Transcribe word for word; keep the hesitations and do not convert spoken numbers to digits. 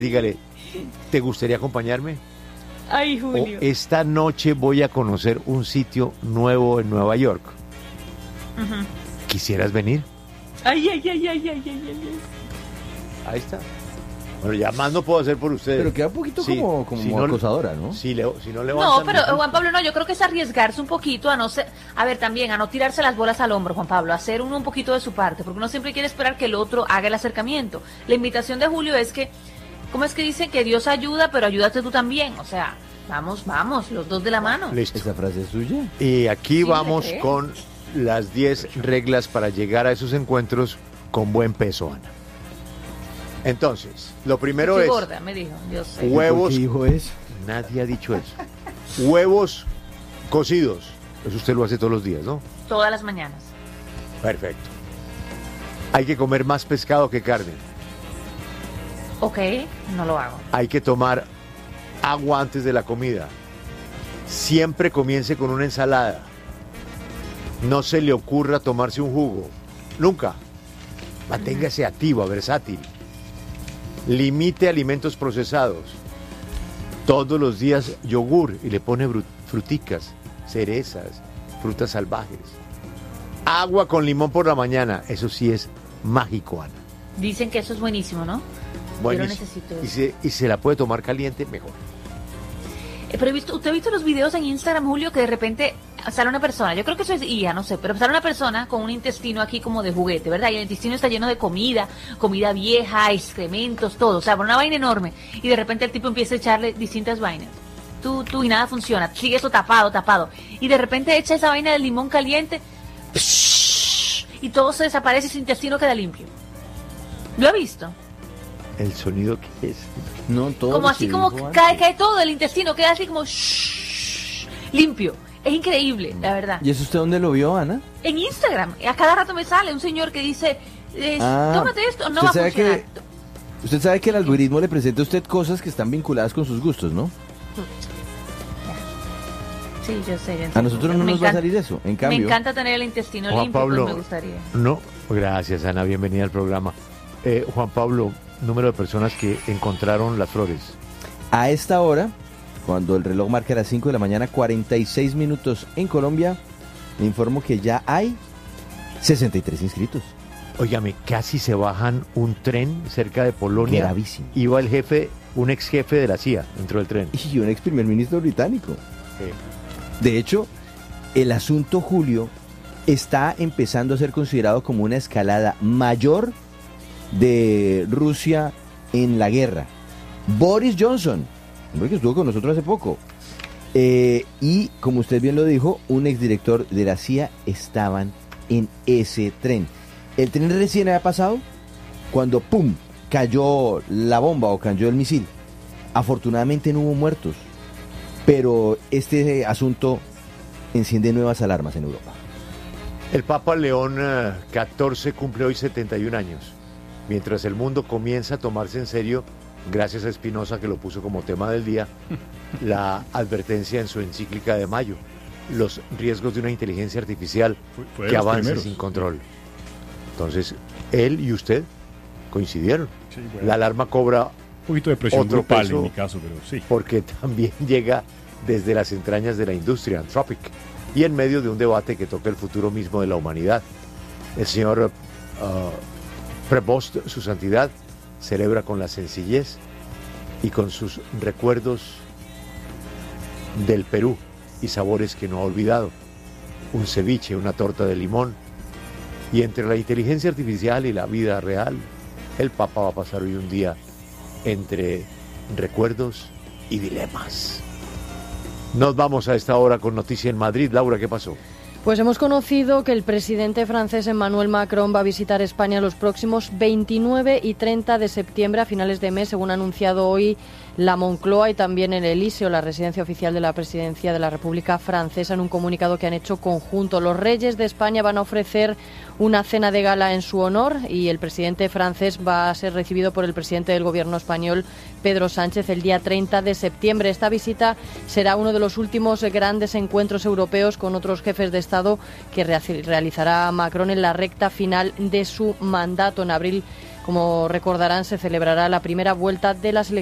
dígale, ¿te gustaría acompañarme? Ay, Julio. O esta noche voy a conocer un sitio nuevo en Nueva York. Uh-huh. ¿Quisieras venir? Ay, ay, ay, ay, ay, ay, ay. Ahí está. Bueno, ya más no puedo hacer por ustedes. Pero queda un poquito Sí, como, como si no- acosadora, ¿no? Si, le, si no No, levantan... pero Juan Pablo, no, yo creo que es arriesgarse un poquito a no ser, a ver, también a no tirarse las bolas al hombro, Juan Pablo, a hacer uno un poquito de su parte, porque uno siempre quiere esperar que el otro haga el acercamiento. La invitación de Julio es que, ¿cómo es que dicen? Que Dios ayuda, pero ayúdate tú también, o sea, vamos, vamos, los dos de la mano. Listo. ¿Esa frase es suya? Y aquí Sí, vamos ¿le cree? con las diez reglas para llegar a esos encuentros con buen peso, Ana. Entonces, lo primero Estoy es gorda, me dijo, yo sé. Hue- Huevos. ¿Por qué dijo eso? nadie ha dicho eso. Huevos cocidos. Eso usted lo hace todos los días, ¿no? Todas las mañanas. Perfecto. Hay que comer más pescado que carne. Ok, no lo hago. Hay que tomar agua antes de la comida. Siempre comience con una ensalada. No se le ocurra tomarse un jugo. Nunca. Manténgase activo, versátil. Limite alimentos procesados. Todos los días yogur y le pone bru- fruticas, cerezas, frutas salvajes. Agua con limón por la mañana. Eso sí es mágico, Ana. Dicen que eso es buenísimo, ¿no? Bueno, Yo lo y- necesito. y, se, y se la puede tomar caliente, mejor. Eh, Pero he visto, ¿usted ha visto los videos en Instagram, Julio, que de repente sale una persona? Yo creo que eso es I A, no sé, pero sale una persona con un intestino aquí como de juguete, ¿verdad? Y el intestino está lleno de comida, comida vieja, excrementos, todo, o sea, una vaina enorme. Y de repente el tipo empieza a echarle distintas vainas. Tú, tú, y nada funciona, sigue eso tapado, tapado. Y de repente echa esa vaina de limón caliente, y todo se desaparece y su intestino queda limpio. ¿Lo ha visto? El sonido que es. No, todo Como lo así que como dijo cae, antes. cae todo el intestino, queda así como shhh, limpio. Es increíble, la verdad. ¿Y eso usted dónde lo vio, Ana? En Instagram, a cada rato me sale un señor que dice, eh, Ah, tómate esto, no usted va a sabe funcionar. que- Usted sabe que el algoritmo le presenta a usted cosas que están vinculadas con sus gustos, ¿no? Sí, yo sé. yo A entiendo. nosotros no Me nos va a encanta- salir eso. En Me cambio, encanta tener el intestino Juan limpio, Pablo, pues me gustaría. No, gracias, Ana, bienvenida al programa. Eh, Juan Pablo, número de personas que encontraron las flores. a esta hora, cuando el reloj marca las cinco de la mañana, cuarenta y seis minutos en Colombia, le informo que ya hay sesenta y tres inscritos. Óigame, casi se bajan un tren cerca de Polonia. Gravísimo. Iba el jefe, un ex jefe de la C I A dentro del tren. Y un ex primer ministro británico. Eh, De hecho, el asunto, Julio, está empezando a ser considerado como una escalada mayor de Rusia en la guerra. Boris Johnson, hombre que estuvo con nosotros hace poco, eh, y como usted bien lo dijo, un exdirector de la C I A estaban en ese tren. El tren recién había pasado cuando ¡pum! Cayó la bomba o cayó el misil. Afortunadamente no hubo muertos, pero este asunto enciende nuevas alarmas en Europa. El Papa León eh, catorce cumple hoy setenta y un años, mientras el mundo comienza a tomarse en serio, gracias a Espinosa que lo puso como tema del día, la advertencia en su encíclica de mayo, los riesgos de una inteligencia artificial Fue- fue de que los avance primeros. sin control. Entonces, él y usted coincidieron. Sí, bueno, La alarma cobra un poquito de presión otro grupal peso. en mi caso, pero sí. porque también llega desde las entrañas de la industria Anthropic y en medio de un debate que toca el futuro mismo de la humanidad. El señor uh, Prevost, su santidad, celebra con la sencillez y con sus recuerdos del Perú y sabores que no ha olvidado. Un ceviche, una torta de limón. Y entre la inteligencia artificial y la vida real, el Papa va a pasar hoy un día entre recuerdos y dilemas. Nos vamos a esta hora con noticia en Madrid. Laura, ¿qué pasó? Pues hemos conocido que el presidente francés Emmanuel Macron va a visitar España los próximos veintinueve y treinta de septiembre a finales de mes, según ha anunciado hoy la Moncloa y también el Elíseo, la residencia oficial de la Presidencia de la República Francesa, en un comunicado que han hecho conjunto. Los reyes de España van a ofrecer una cena de gala en su honor y el presidente francés va a ser recibido por el presidente del gobierno español, Pedro Sánchez, el día treinta de septiembre. Esta visita será uno de los últimos grandes encuentros europeos con otros jefes de Estado que realizará Macron en la recta final de su mandato. En abril Como recordarán, se celebrará la primera vuelta de las elecciones